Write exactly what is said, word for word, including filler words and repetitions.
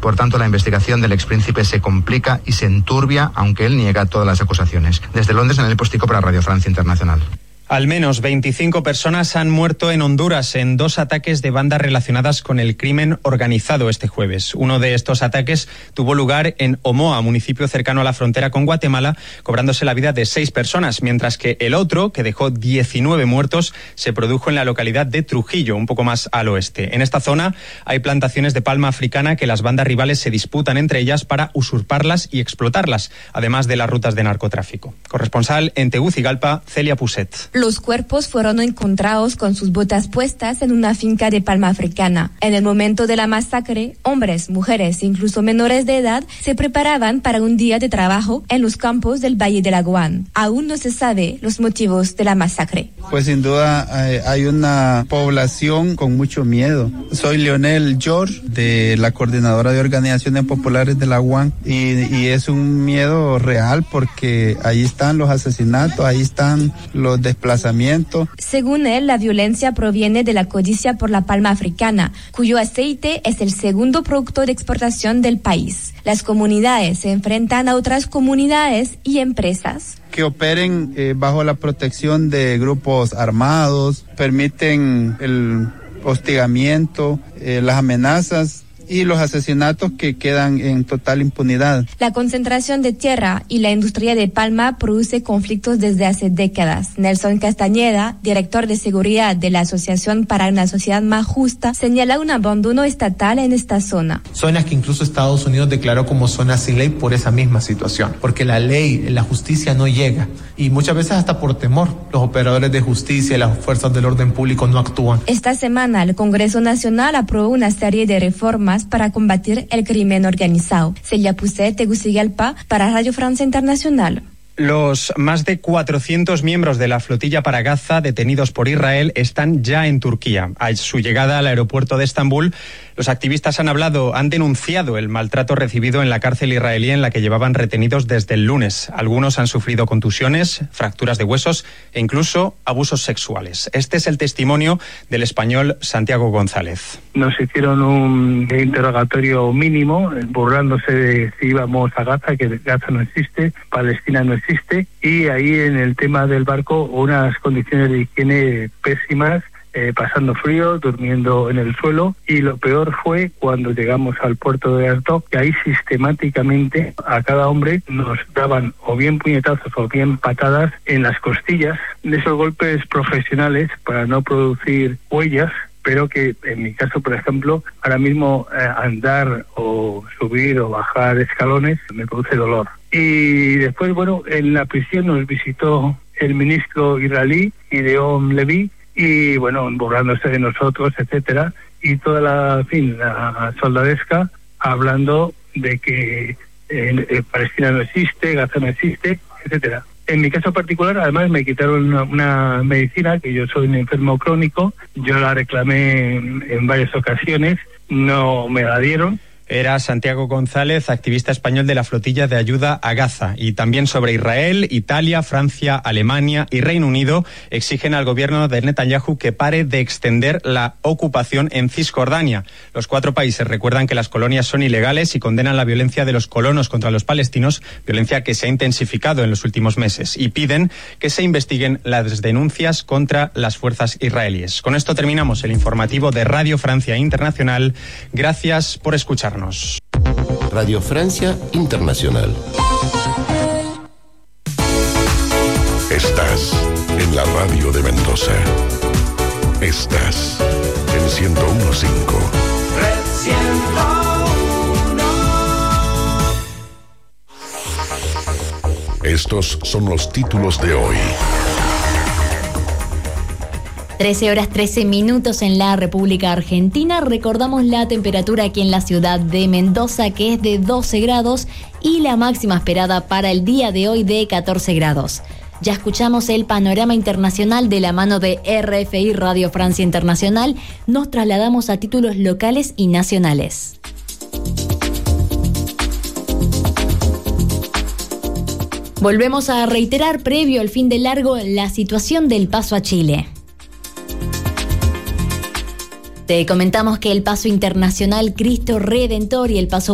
Por tanto, la investigación del expríncipe se complica y se enturbia, aunque él niega todas las acusaciones. Desde Londres, Daniel Postigo para Radio Francia Internacional. Al menos veinticinco personas han muerto en Honduras en dos ataques de bandas relacionadas con el crimen organizado este jueves. Uno de estos ataques tuvo lugar en Omoa, municipio cercano a la frontera con Guatemala, cobrándose la vida de seis personas, mientras que el otro, que dejó diecinueve muertos, se produjo en la localidad de Trujillo, un poco más al oeste. En esta zona hay plantaciones de palma africana que las bandas rivales se disputan entre ellas para usurparlas y explotarlas, además de las rutas de narcotráfico. Corresponsal en Tegucigalpa, Celia Puset. Los cuerpos fueron encontrados con sus botas puestas en una finca de palma africana. En el momento de la masacre, hombres, mujeres e incluso menores de edad se preparaban para un día de trabajo en los campos del Valle del Aguán. Aún no se sabe los motivos de la masacre. Pues sin duda eh, hay una población con mucho miedo. Soy Leonel George, de la Coordinadora de Organizaciones Populares del Aguán, y, y es un miedo real porque ahí están los asesinatos, ahí están los desplazamientos. Según él, la violencia proviene de la codicia por la palma africana, cuyo aceite es el segundo producto de exportación del país. Las comunidades se enfrentan a otras comunidades y empresas que operen eh, bajo la protección de grupos armados, permiten el hostigamiento, eh, las amenazas y los asesinatos que quedan en total impunidad. La concentración de tierra y la industria de palma produce conflictos desde hace décadas. Nelson Castañeda, director de seguridad de la Asociación para una Sociedad Más Justa, señala un abandono estatal en esta zona. Zonas que incluso Estados Unidos declaró como zonas sin ley por esa misma situación, porque la ley, la justicia no llega, y muchas veces hasta por temor, los operadores de justicia y las fuerzas del orden público no actúan. Esta semana el Congreso Nacional aprobó una serie de reformas para combatir el crimen organizado. Celia Puset, Tegucigalpa, para Radio Francia Internacional. Los más de cuatrocientos miembros de la flotilla para Gaza detenidos por Israel están ya en Turquía. A su llegada al aeropuerto de Estambul, los activistas han hablado, han denunciado el maltrato recibido en la cárcel israelí en la que llevaban retenidos desde el lunes. Algunos han sufrido contusiones, fracturas de huesos e incluso abusos sexuales. Este es el testimonio del español Santiago González. Nos hicieron un interrogatorio mínimo, burlándose de si íbamos a Gaza, que Gaza no existe, Palestina no existe. existe y ahí en el tema del barco unas condiciones de higiene pésimas, eh, pasando frío, durmiendo en el suelo, y lo peor fue cuando llegamos al puerto de Asdod, que ahí sistemáticamente a cada hombre nos daban o bien puñetazos o bien patadas en las costillas, de esos golpes profesionales para no producir huellas, pero que en mi caso, por ejemplo, ahora mismo eh, andar o subir o bajar escalones me produce dolor. Y después, bueno, en la prisión nos visitó el ministro israelí, Gideon Levy, y bueno, burlándose de nosotros, etcétera, y toda la, en fin, la soldadesca hablando de que eh, eh, Palestina no existe, Gaza no existe, etcétera. En mi caso particular, además, me quitaron una, una medicina, que yo soy un enfermo crónico, yo la reclamé en, en varias ocasiones, no me la dieron. Era Santiago González, activista español de la flotilla de ayuda a Gaza. Y también sobre Israel, Italia, Francia, Alemania y Reino Unido exigen al gobierno de Netanyahu que pare de extender la ocupación en Cisjordania. Los cuatro países recuerdan que las colonias son ilegales y condenan la violencia de los colonos contra los palestinos, violencia que se ha intensificado en los últimos meses, y piden que se investiguen las denuncias contra las fuerzas israelíes. Con esto terminamos el informativo de Radio Francia Internacional. Gracias por escucharnos. Radio Francia Internacional. Estás en la radio de Mendoza. Estás en ciento uno punto cinco. Estos son los títulos de hoy. trece horas trece minutos en la República Argentina. Recordamos la temperatura aquí en la ciudad de Mendoza, que es de doce grados, y la máxima esperada para el día de hoy de catorce grados. Ya escuchamos el panorama internacional de la mano de R F I Radio Francia Internacional. Nos trasladamos a títulos locales y nacionales. Volvemos a reiterar, previo al fin del largo, la situación del paso a Chile. Te comentamos que el paso internacional Cristo Redentor y el paso